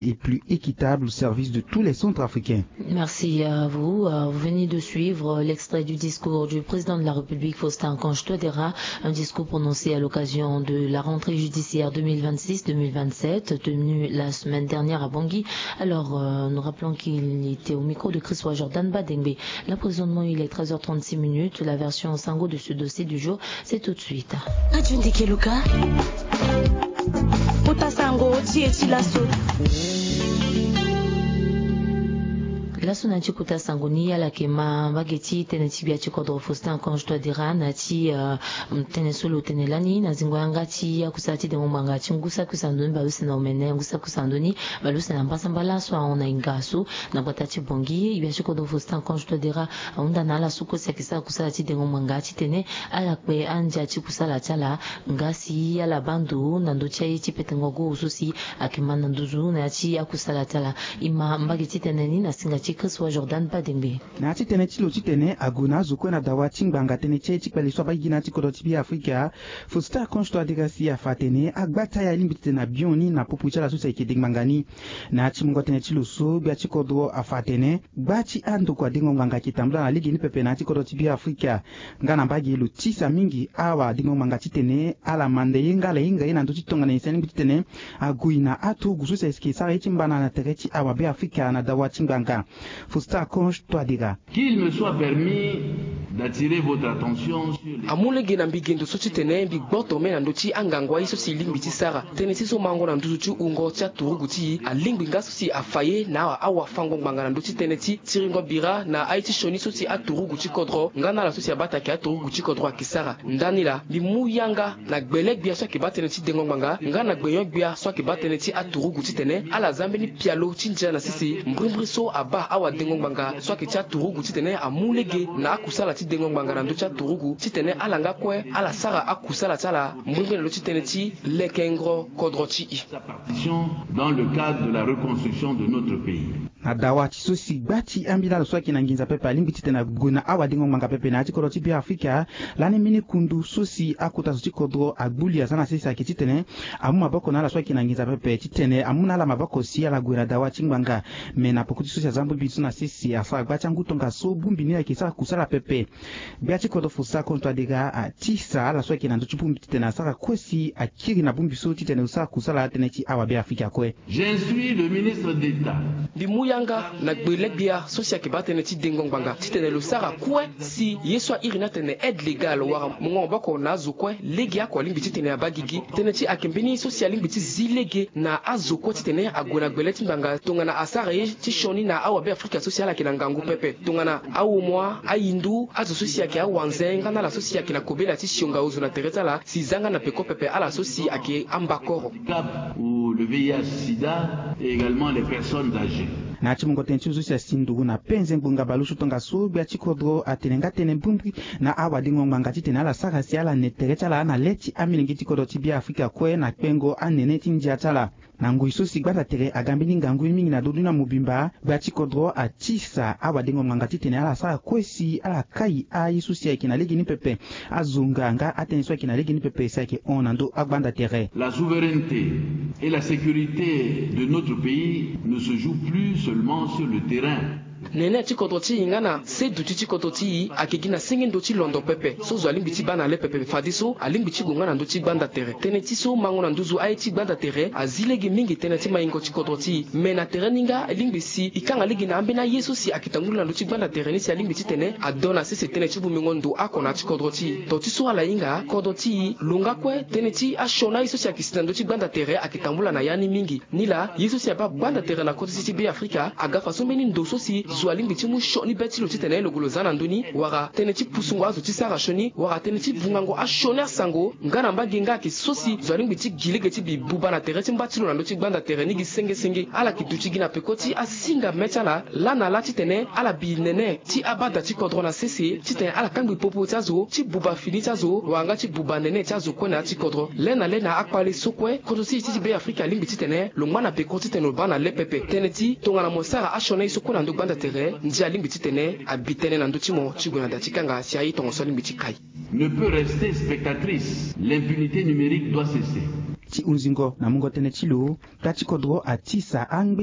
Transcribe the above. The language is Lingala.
et plus équitable au service de tous les Centrafricains. Merci à vous. Vous venez de suivre l'extrait du discours du président de la République, Faustin Archange Touadéra, un discours prononcé à l'occasion de la rentrée judiciaire 2026-2027, tenue la semaine dernière à Bangui. Alors, nous rappelons qu'il était au micro de Christophe Jordan Badengbe. Là, présentement, il est 13h36. La version sango de ce dossier du jour, c'est tout de suite. La sonati kuta sangoni ya la kema bageti teneti bia chikodro Faustin Archange Touadéra nati tenesolo tenelani na zingwangati ya kusati de mangati ngusa kusandoni balusi na omene ngusa kusandoni balusi na mbasambala so ona ingaso na batati bongi bia chikodro Faustin Archange Touadéra onda na la suko sekisa kusati de mangati tene ala kwe anja chikusala chala ngasi ya la bandu na ndocha yichi petengogo ususi akema na nduzu na chi ya kusala chala ima mbageti teneni na singati Christophe Jordan Badengbe. Na titene tilo titene aguna zukwe na dawa tingbanga tene chechi pele swaba yina tikodo tibi Afrika Faustin Archange Touadéra si ya fatene agbata ya limbite na bioni na popucha la susa ike dingmangani na chimungo tene tilo so bia tikodo afatene bachi ando kwa dingmanga kitambla na ligi ni pepe na tikodo tibi Afrika ngana mbagi ilu tisa mingi awa dingmanga titene ala mande yenga le inga ina ndo titonga na isani bitene aguina atu gususa iske sara itimbana na terechi awa bia Afrika na dawa tingbanga Faustin Archange Touadéra. Qu'il me soit permis d'attirer votre attention sur les... Amule gena mbigendo so titene bigboto mena ndochi angangwa iso si lingbi tisara tene siso mango na nduzu ungo cha turuguti a lingbi ngaso si afaye na awa fango nganga na ndochi tene ti tiringo bira na aiti shoni so si aturuguti kodro ngana la so si abata ki aturuguti kodro akisara ndani la limu yanga na gbelek bia so ki batene ti dengo nganga ngana gbeyon bia so ki batene ti aturuguti tene ala zambe ni pialo tinja na sisi mbrimbre so aba awa dengo nganga so ki cha turugu titene amulege na akusala ti dengo nganga na ndo cha turugu titene alanga kwe ala sara akusala tala mbrimbre na titene ti lekengro kodro ti dans le cadre de la reconstruction de notre pays. Na dawa chisosi gbati ambila lo swaki na nginza pepe alimbi titena guna awa dingo manga pepe na tikoro tibi Afrika lane mini kundu sosi akuta sosi kodro agbuli asana sisi akititene amu maboko na la swaki na nginza pepe titene amuna la maboko si ala guna dawa chingwanga mena pokuti sosi azambu bitu na sisi afa gbati angutonga so bumbi ni akisa kusala pepe biati kodro Faustin Archange Touadéra atisa ala swaki na ndochi bumbi titena sara kwesi akiri na bumbi so titene usa kusala tenechi awa bia Afrika kwe. J'instruis le ministre d'État yanga na gbelegbia sosia ke batene ti dengo nganga titene lo sara kwe si yeswa irina tene aide legal wara mongo bako na zokwe legia kwa limbi titene abagigi tene ti akembeni sosia limbi ti zilege na azokwe titene agona gbeleti nganga tongana asara ye ti shoni na awa be Afrika sociale ke ngangu pepe tongana awu mwa ayindu azo sosia ke awanzenga na la sosia ke na kobela ti shionga ozo na tereta la si zanga na peko pepe ala sosia ke ambakoro ou le VIH sida et également les personnes âgées. Na chimungo tenchu zusia sindu na penze ngunga balushu tonga so bia chikodro atenenga tene mbumbri na awa dingo nganga titena la saka si ala neterecha la na leti amingi tikodro tibia Afrika kwe na pengo anene tinja chala na ngui so sigbata tere agambini ngangu mingi na dodu na mubimba bia chikodro atisa awa dingo nganga titena la saka kwesi ala kai ai susia kina legi ni pepe azunganga ateniswa kina legi ni pepe sake onando agbanda tere. La souveraineté et la sécurité de notre pays ne se jouent plus seulement sur le terrain. nene chikodoti ingana se duti chikodoti akigina singin doti londo pepe so zo alimbi ti bana le pepe fadiso alimbi chi gonga na ndoti banda tere tene ti so mango na nduzu ai ti banda tere azilegi mingi tene ti maingo chikodoti mena tere ninga alimbi si ikanga ligi na ambina yesu si akitangulu na ndoti banda tere ni si alimbi ti tene adona se tene ti bumingo ndo akona chikodoti to ti so ala inga kodoti lunga kwe tene ti ashona yesu si akisina ndoti banda tere akitambula na yani mingi nila yesu si aba banda tere na kodoti ti be Afrika agafa so meni ndo so si zualimbi ti mu shoni beti lo ti tene lo golozana ndoni wara tene ti pusungo azo ti sara shoni wara tene ti bungango a shoni sango ngana mbagenga ki sosi zualimbi ti gilege ti bi buba na tere ti mbati lo na ndo ti gbanda tere ni gi senge ala ki duti gina pekoti asinga metala lana la ti tene ala bi nene ti abada ti kodro na sese ti tene ala kangi popo ti azo ti buba fini ti azo wanga ti buba nene ti azo kwena ti kodro lena akpale sokwe kodo si ti be Afrika limbi ti tene lo ngana pekoti tene lo bana le pepe tene ti tongana mo sara a shona isoko na ndo gbanda tere ndia limbi ti tene abitene na ndo ti mo ti gona da ti kanga si ayi tongo so limbi ti kai ne peut rester spectatrice. L'impunité numérique doit cesser. chi unzingo na mungo tene chilo tachikodro atisa angbe